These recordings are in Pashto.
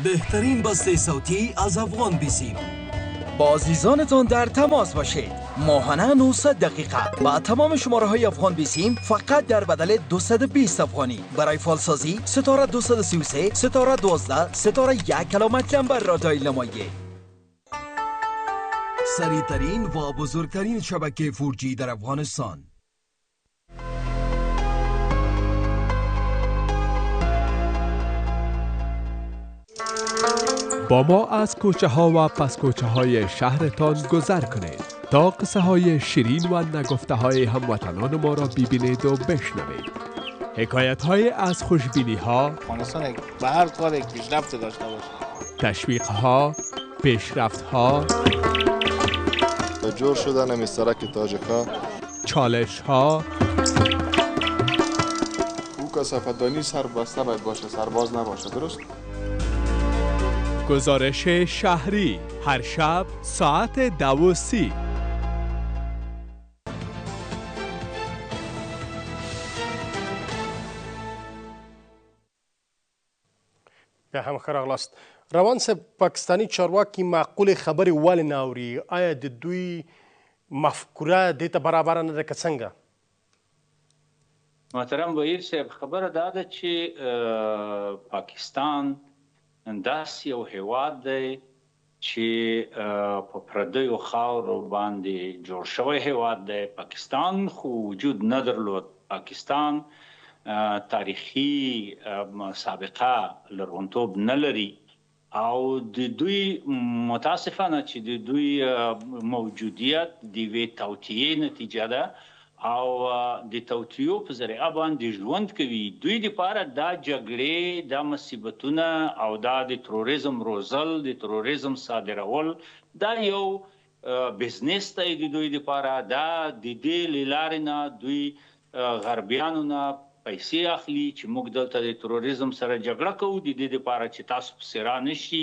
بهترین بسته صوتی از افغان بیسیم. با عزیزانتان در تماس باشید. ماهانه 900 دقیقه با تمام شماره های افغان بیسیم فقط در بدل 220 افغانی. برای فالسازی ستاره 233 ستاره 12 ستاره 1 کیلومتر نمبر را دایل نمایید. سریعترین و بزرگترین شبکه 4G در افغانستان. با ما از کوچه ها و پس کوچه های شهرتان گذر کنید تا قصه های شیرین و نگفته های هموطنان ما را ببینید و بشنوید. حکایت های از خوشبینی ها، افغانستان به هر کار یک پیشرفت داشته باشه، تشویق ها، پیشرفت ها، جور شدن مسترک تاجکا، چالش ها، او کثافت‌دانی سربسته باید باشه، سرباز نباشه. درست؟ گزارش شهری هر شب ساعت 12:30. بیا هم ښه راغلاست. روان صاحب، پاکستاني چارواکي معقولې خبرې ولې نه اوري؟ آیا د دوی مفکوره دې ته برابره نه ده که څنګه؟ محترم وزیر صاحب، خبره دا ده چې پاکستان داسې یو هیواد دی چې په پردیو خاورو باندې جوړ شوی هیواد دی. پاکستان خو وجود نه درلود. پاکستان تاریخي سابقه لرغونتوب نه لري او د دوی متاسفانه چې د دوی موجودیت د یوې توطیې نتیجه ده او د توطیو په ذریعه باندې ژوند کوي. دوی دپاره دا جګړې، دا مصیبتونه او دا د تروریزم روزل، د تروریزم صادرول دا یو بزنس دی د دوی دپاره. دا د دې له لارې نه دوی غربیانو نه پیسې اخلي چې موږ دلته د تروریزم سره جګړه کوو، د دې دپاره چې تاسو پسې را نشي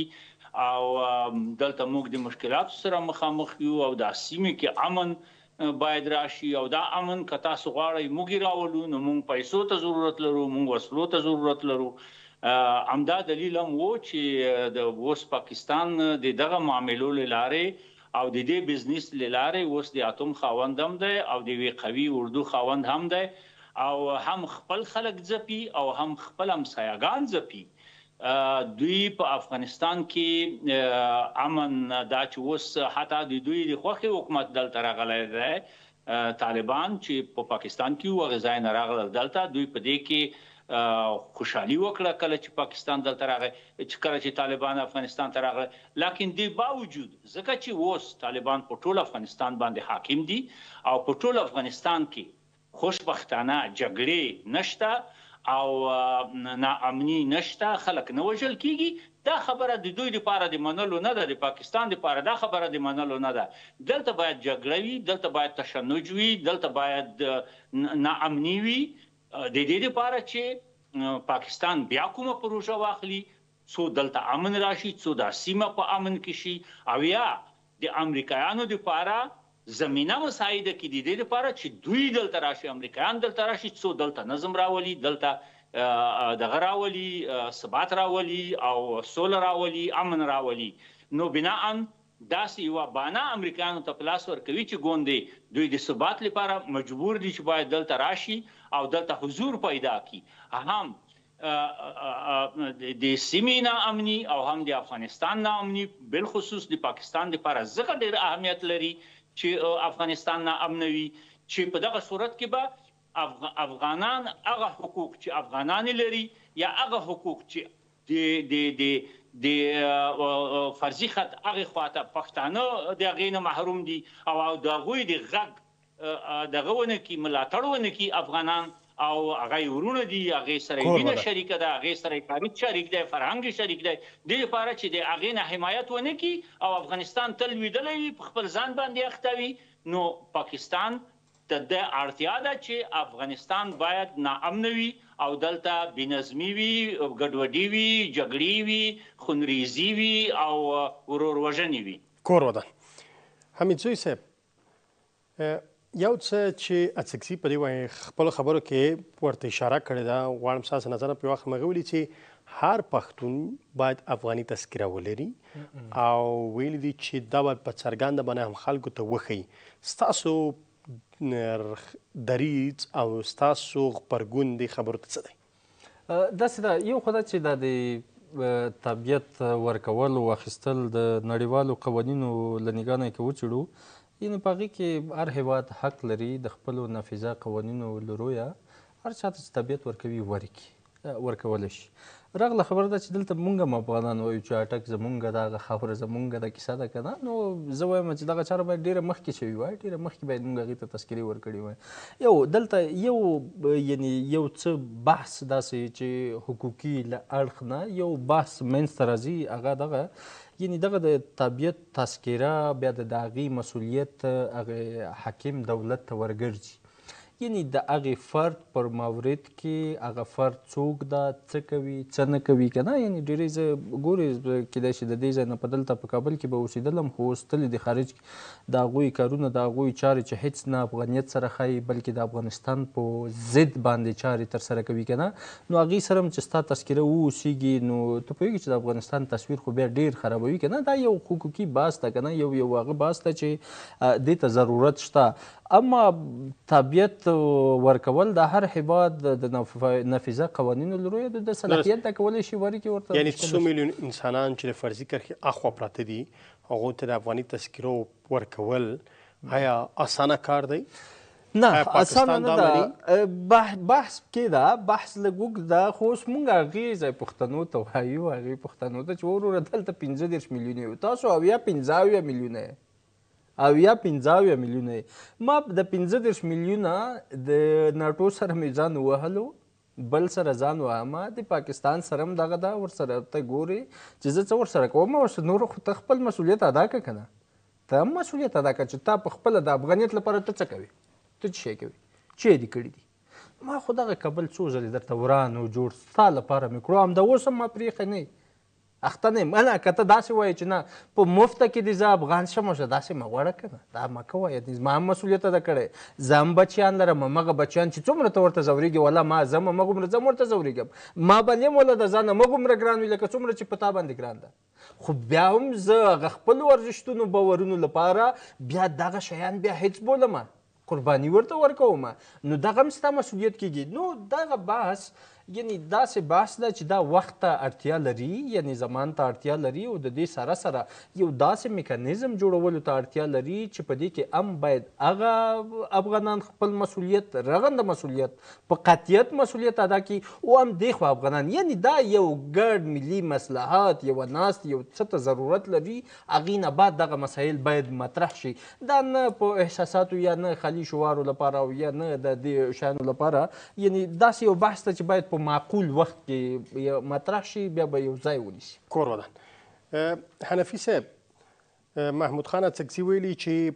او دلته موږ د مشکلاتو سره مخامخ یو او دا سیمې کې امن باید راشي او دا امن که تاسو غواړئ موږ یې راولو، نو موږ پیسو ته ضرورت لرو، موږ وسلو ته ضرورت لرو. همدا دلیل هم و چې د اوس پاکستان د دغه معاملو له لارې او د دې بزنس له لارې اوس د اتوم خاوند هم دی او د یوې قوي اردو خاوند هم دی او هم خپل خلک ځپي او هم خپل همسایه‌ګان ځپي. دوی په افغانستان کې امن دا چې اوس حتی د دوی د خوښې حکومت دلته راغلی دی، طالبان چې په پاکستان کې وو هغه ځای نه راغلل دلته. دوی په دې کې خوشحالي وکړه کله چې پاکستان دلته راغی، چې کله چې طالبان افغانستان ته راغله. لیکن د باوجود ځکه چې اوس طالبان په ټول افغانستان باندې حاکم دي او په ټول افغانستان کې خوشبختانه جګړې نشته او ناامني نشته، خلک نه وژل کیږي. دا خبره د دوی لپاره د منلو نه ده، د پاکستان لپاره دا خبره د منلو نه ده. دلته باید جګړه وي، دلته باید تشنج وي، دلته باید ناامني وي، د دې لپاره چې پاکستان بیا کومه پروژه واخلي څو دلته امن راشي، څو دا سیمه په امن کې شي او یا د امریکایانو لپاره زمینه مساعده کې د دې لپاره چې دوی دلته راشي، امریکایان دلته راشي، څو دلته نظم راولي، دلته دغه راولي، ثبات راولي او سوله راولي، امن راولي. نو بناءً داسې یوه بانه امریکایانو ته په لاس ورکوي چې ګوندې دوی د ثبات لپاره مجبور دي چې باید دلته راشي او دلته حضور پیدا کړي. هم د سیمې ناامني او هم د افغانستان ناامني بالخصوص د پاکستان لپاره ځکه ډېر اهمیت لري چې افغانستان ناامن وي، چې په دغه صورت کې به افغانان هغه حقوق چې افغانان لري یا هغه حقوق چې د فرضي خط هغې خواته پښتانه د هغې نه محروم دي او د هغوی د غږ دغه ونه کړي، ملاتړ ونه کړي افغانان او هغه یې ورونه دي، هغې سره یې مینه شریکه ده، هغې سره یې تاریخ شریک دی، فرهنګ شریک دی. دې لپاره چې د هغې نه حمایت ونه کړي او افغانستان تل لوېدلی وي، په خپل ځان باندې اخته وي، نو پاکستان ته د اړتیا ده چې افغانستان باید ناامن وي او دلته بېنظمي وي، ګډوډي وي، جګړې وي، خونریزي وي او ورور وژنې وي. کور ودان. حمیدزی صاحب، یو څه چې اڅکزي په دې خپلو خبرو کې ورته اشاره کړې ده، غواړم ستاسو نظر پرې واخلم. هغه ویلي چې هر پښتون باید افغاني تذکره ولري او ویلي دي چې دا باید په څرګنده باندې هم خلکو ته وښیي. ستاسو دریځ او ستاسو غبرګون دې خبرو ته څه دی؟ داسې ده، یو خو دا چې دا د طبیعت ورکول او اخیستل د نړیوالو قوانینو له نګاه نه که وڅېړو، یعنې په هغې کې هر هېواد حق لري د خپلو نافظه قوانینو له رویه هر چا ته چې طبیعت ورکوي ورکولی شي. راغله خبره ده چې دلته مونږ هم افغانان وایو چې اټک زمونږ ده، هغه خاوره زمونږ ده، کیسه ده که نه. نو زه وایم چې دغه چاره باید ډېره مخکې شوې وای، ډېره مخکې باید مونږ هغې ته تذکرې ورکړې وای. یو دلته یعنې یو څه بحث داسې چې حقوقي له اړخ نه یو بحث منځته راځي، هغه دغه یعنې دغه د طبیعت تذکره بیا د هغې مسؤلیت هغې حاکم دولت ته ورګرځي. یعنې د هغې فرد پر مورد کې هغه فرد څوک ده، څه کوي، څه نه کوي که نه. یعنې ډېرې زه ګورې کیدای شي د دې ځای نه په دلته په کابل کې به اوسېدلم، خو اوس تللي د خارج د هغوی کارونه، د هغوی چارې چې هېڅ نه افغانیت سره ښایي بلکې د افغانستان په ضد باندې چارې ترسره کوي که نه. نو هغې سره هم چې ستا تذکره ووسېږي نو ته پوهېږي چې د افغانستان تصویر خو بیا ډېر خرابوي که نه. دا یو حقوقي بحث ده که نه، یو هغه بحث ده چې دې ته ضرورت شته. اما طبیعت ورکول د هر هېواد د نافظه قوانینو له رویه د صلاحیت ده کولی شي ورکړي ورته. یعنې 100 میلیون انسانان چې د فرضي کرښې اخوا پراته دي هغو ته د افغاني تذکرو ورکول آیا اسانه کار دی؟ نه اسانه نه ده. بحث کې ده، بحث لږ اوږد ده، خو اوس مونږ هغې ځای پښتنو ته وایو، هغې پښتنو ته چې وروره دلته 15 میلیونه یو، تاسو 15 میلیونه یې، 15 میلیونه یې. ما د 15 میلیونه د ناټو سره مې ځان ووهلو، بل سره ځان وهمه، د پاکستان سره هم دغه ده، ورسره ته ګورې چې زه څه ورسره کوم. ورسره نور خو ته خپل مسؤلیت ادا کړه که نه، ته هم مسؤلیت ادا کړه چې تا په خپله د افغانیت لپاره ته څه کوې، ته څه شی کوې، څه دې کړي دي. ما خو دغه کابل څو ځلې درته وران او جوړ ستا لپاره مې کړو، همدا اوس هم ما پرېښی نه اخته نه یم. نه که ته داسې وایې چې نه په مفته کې دې زه افغان شم، داسې مه غواړه که نه، دا مه کوه. زما هم مسؤلیت ادا کړی، زه هم بچیان لرم، همغه بچیان چې څومره ته ورته ځورېږي، والله ما زه هم همغومره زه هم ورته ځورېږم، ما باندې هم والله د ځان همغومره ګران وي لکه څومره چې په تا باندې ګران ده. خو بیا هم زه هغه خپلو ارزښتونو باورونو لپاره بیا دغه شیان بیا هېڅ بولمه، قرباني ورته ورکوم. نو دغه هم ستا مسؤلیت کېږي. نو دغه بحث یعنې داسې بحث ده چې دا وخت ته اړتیا لري، یعنې زمان ته اړتیا لري، او د دې سره سره یو داسې میکانیزم جوړولو ته اړتیا لري چې په دې کې هم باید هغه افغانان خپل مسؤلیت، رغنده مسؤلیت، په قطعیت مسؤلیت ادا کړي، او هم دې خوا افغانان. یعنې دا یو ګډ ملي مصلحت، یوه ناست یو څه ته ضرورت لري، هغې نه بعد دغه مسایل باید مطرح شي. دا نه په احساساتو یا نه خالي شعارو لپاره او یا نه د دې شیانو لپاره. یعنې داسې یو بحث ته چې باید په معقول وخت کې مطرح شي، بیا به یو ځای ونیسي. کور ودان. حنفي صاحب، محمود خان اڅکزي ویلي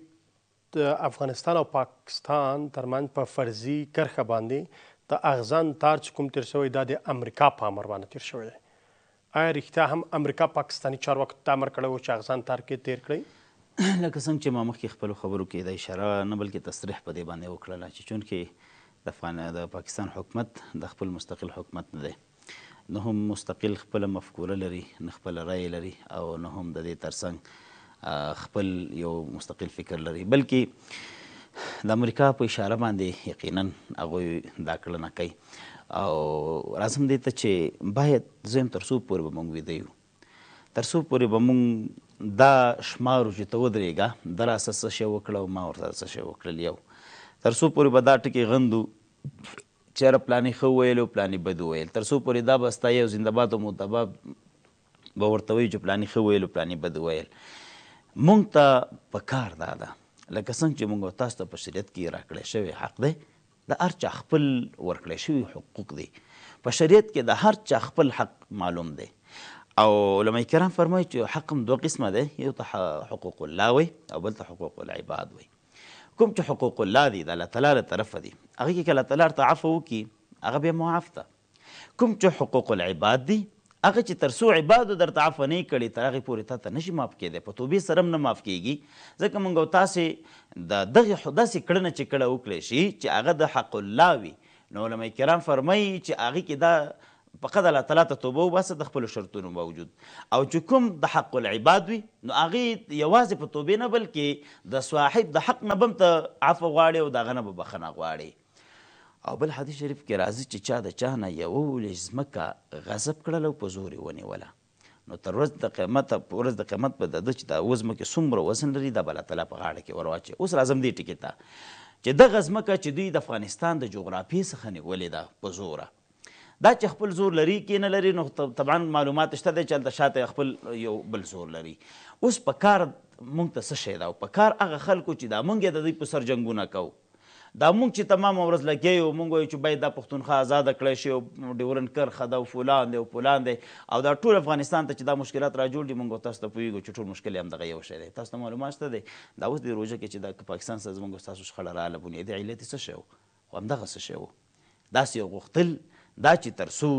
چې د افغانستان او پاکستان ترمنځ په فرضي کرښه باندې د اغزن تار چې کوم تیر شوی دا د امریکا په امر باندې تیر شوی دی. آیا رښتیا هم امریکا پاکستاني چارواکو ته امر کړی و چې اغزن تار کې تیر کړئ؟ لکه څنګه چې ما مخکې خپلو خبرو کې د اشاره نه بلکې تصریح په دې باندې وکړله چې چونکې د پاکستان حکومت د خپل مستقل حکومت نه دی، نه هم مستقل خپله مفکوره لري، نه خپله رایې لري، او نه هم د دې ترڅنګ خپل یو مستقل فکر لري، بلکې د امریکا په اشاره باندې یقینا هغوی دا کړنه کوي. او راځم دې ته چې باید زه یم تر څو پورې به موږ ویده یو، تر څو پورې به موږ دا شمارو چې ته ودرېږه، ده راسه څه شی وکړه او ما ورته څه شی وکړل، یو تر څو پورې به دا ټکې غندو چېره پلانې ښه وویل او پلانې بد وویل، تر څو پورې دا به ستا یو زندهباد او مردهباد به ورته وایي چې پلانې ښه وویل او پلانې بد وویل. موږ ته په کار دا ده لکه څنګه چې موږ تاسو ته په شریعت کې راکړی شوی حق دی، د هر چا خپل ورکړی شوي حقوق دی. په شریعت کې د هر چا خپل حق معلوم دی، او علما کرام فرمایي چې حق هم دوه قسمه دی، یو ته حقوق الله وی او بل ته حقوق العباد وی. کوم چې حقوق الله دي د الله تعالی له طرفه دي، هغې کې که الله تعالی ورته عفو وکړي هغه بیا معاف ده. کوم چې حقوق العباد دي، هغه چې تر څو عبادو درته عفو نه کړي تر هغې پورې تا ته نشي معاف کېدی، په توبې سره هم نه معاف کېږي. ځکه موږ او تاسې د دغې داسې کړنه چې کړه وکړی شي چې هغه د حق الله وي، نو علما کرام فرمایي چې هغې کې دا فقط الله تعالی ته توبه وباسه د خپلو شرطونو باوجود. او چې کوم د حق العباد وي نو هغې یوازې په توبې نه بلکې د صاحب د حق نه به هم ته عفو غواړې او د هغه نه به بخښنه غواړې. او بل حدیث شریف کې راځي چې چا د چا نه یولې ځمکه غصب کړله او په زور یې ونیوله نو تر ورځ د قیامت په ورځ د قیامت به د ده چې دا وزمکې څومره وزن لري دا به الله تعالی په غاړه کې ور واچوي. اوس راځم دې ټکي ته چې دغه ځمکه چې دوی د افغانستان د جغرافیې څخه نیولې ده په زوره دا چې خپل زور لري کې نه لري نو طبعا معلومات شته دی چې هلته شاته خپل یو بل زور لري. اوس په کار موږ ته څه شی ده او په کار هغه خلکو چې دا موږ یې د دوی په سر جنګونه کوو دا موږ چې تمامه ورځ لګیا یو موږ وایو چې باید دا پښتونخوا ازاده کړی شي او ډیورنډ کرښه ده او فلان دی او فلان دی او دا ټول افغانستان ته چې دا مشکلات راجوړ دي موږ تاسو ته پوهېږو چې ټول مشکل یې همدغه یو شی دی. تاسو ته معلومات شته دی دا اوس د روژه کې چې دا پاکستان سره زموږ ستاسو شخړه راغله بنیادي علت یې څه شی و خو همدغه څه شی و داسې یو غوښتل دا چې تر څو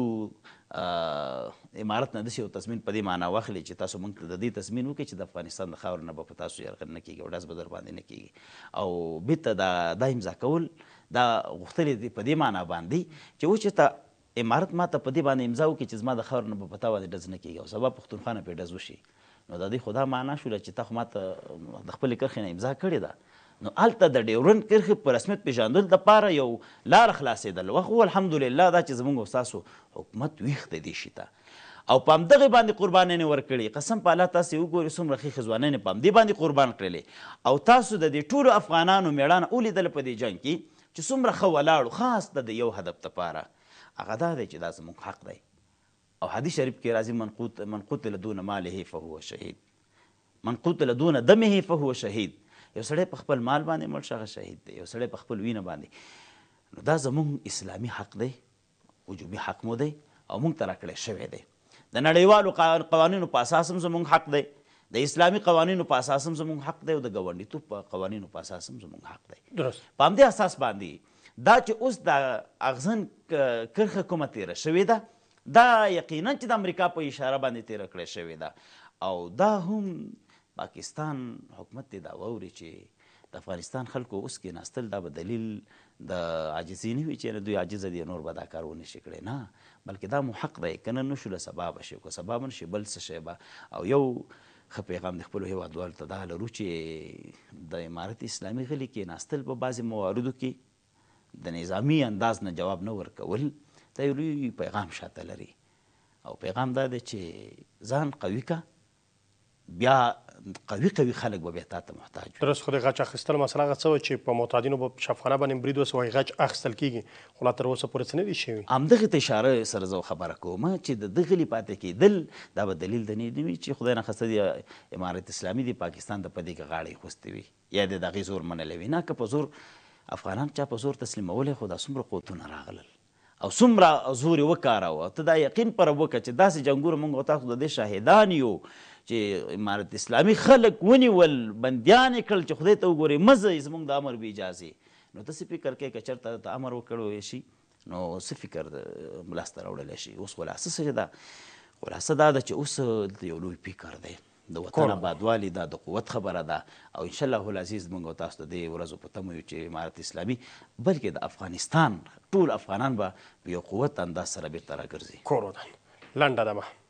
امارت نه داسې یو تضمین په دې معنا واخلي چې تاسو موږ ته د دې تضمین وکړئ چې د افغانستان د خاورې نه به په تاسو یرغل نه کېږي او ډز به در باندې نه کېږي او بېرته دا امضا کول دا غوښتل دي په دې معنا باندې چې اوس چې ته امارت ما ته په دې باندې امضا وکړي چې زما د خاورې نه به په تا باندې ډز نه کېږي او سبا پښتونخوا نه پرې ډز وشي نو د دې خو دا معنا شوله چې تا خو ما ته د خپلې کرښې نه امضا کړې ده نو هلته د ډیورنډ کرښې په رسمیت پېژندل دپاره یو لاره خلاصېدل خو الحمدلله دا چې زموږ او ستاسو حکومت ویښ دی دې شي ته او په همدغې باندې قربانۍ ورکړي قسم په الله تاسې وګورئ څومره ښې ځوانۍ په همدې باندې قربان کړلې او تاسو د دې ټولو افغانانو مېړانه ولیدله په دې جنګ کې چې څومره ښه ولاړو خاص د یو هدف دپاره هغه دا دی چې دا زموږ حق دی او حدیث شریف کې راځي من قتل دون ماله فهو شهید من قتل دون دمه فهو شهید یو سړی په خپل مال باندې مړ شي هغه شهید دی یو سړی په خپل وینه باندې نو دا زموږ اسلامي حق دی وجوبي حق مو دی او موږ ته راکړی شوی دی د نړیوالو قوانینو په اساس هم زموږ حق دی د اسلامي قوانینو په اساس هم زموږ حق دی او د ګاونډیتوب په قوانینو په اساس هم زموږ حق دی. په همدې اساس باندې دا چې اوس د اغزن کرښه کومه تېره شوې ده دا یقینا چې د امریکا په اشاره باندې تېره کړې شوې ده او دا هم پاکستان حکومت دې دا واوري چې د افغانستان خلکو اوس کېناستل دا به دلیل د عاجزي نه وي چې دوی عاجزه دي نور به دا کار ونه شي کړی نه بلکې دا مو حق دی که نه نشو له سبا به شي که سبا به نه شي بل څه شی به او یو ښه پیغام د خپلو هېوادوالو ته دا لرو چې د امارت اسلامي غلي کېناستل په بعضې مواردو کې د نظامي انداز نه جواب نه ورکول دا یو لوی پیغام شاته لري او پیغام دا دی چې ځان قوي که بیا قوي خلک به بیا تا ته محتاج وي. درست خو د غچ اخیستل مسله هغه څه وه چې په معتادینو به شفخانه باندې برید وسو وایي غچ اخیستل کېږي خو لا تر اوسه پورې څه نه دي شوي همدغې ته اشاره سره زه خبره کوم چې د ده غلي پاتې کېدل دا به دلیل د نه وي چې خدای نخواسته د امارت اسلامي د پاکستان د په دې کې غاړه ایښوستې وي یا د هغې زور منلی وي نه که په زور افغانان چا په زور تسلیمولی خو دا څومره قوتونه راغلل او څومره زور یې وکاروه ته دا یقین پر وکړه چې داسې جنګونه موږ او تاسو د دې شاهدان یو چې امارت اسلامي خلک ونیول بندیان یې کړل چې خدای ته وګورئ مه ځئ زموږ د امر بې اجازې نو ته څه فکر کوې که چېرته ته امر وکړی شي نو څه فکر لاسته راوړلی شي اوس خلاصه څه ده خلاصه دا ده چې اوس د یو لوی فکر دی د وطن آبادوالي دا د قوت خبره ده او انشاءالله العزیز موږ او تاسو د دې ورځو په تمه یو چې امارت اسلامي بلکې د افغانستان ټول افغانان به په یو قوت انداز سره بېرته راګرځي. کور ودان لنډه دمه